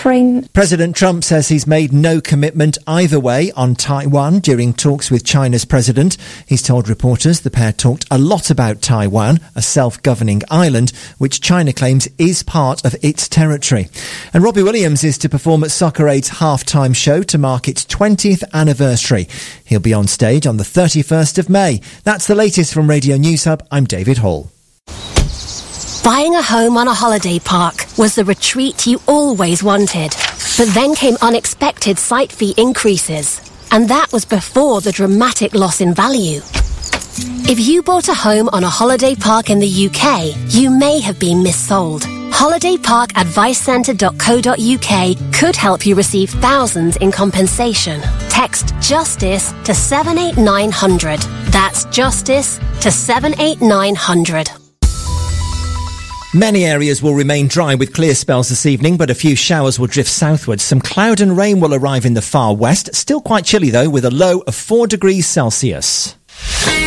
suffering. President Trump says he's made no commitment either way on Taiwan during talks with China's president. He's told reporters the pair talked a lot about Taiwan, a self-governing island, which China claims is part of its territory. And Robbie Williams is to perform at Soccer Aid's halftime show to mark its 20th anniversary. He'll be on stage on the 31st of May. That's the latest from Radio News Hub. I'm David Hall. Buying a home on a holiday park was the retreat you always wanted. But then came unexpected site fee increases. And that was before the dramatic loss in value. If you bought a home on a holiday park in the UK, you may have been missold. holidayparkadvicecentre.co.uk could help you receive thousands in compensation. Text JUSTICE to 78900. That's JUSTICE to 78900. Many areas will remain dry with clear spells this evening, but a few showers will drift southwards. Some cloud and rain will arrive in the far west. Still quite chilly though, with a low of 4 degrees Celsius.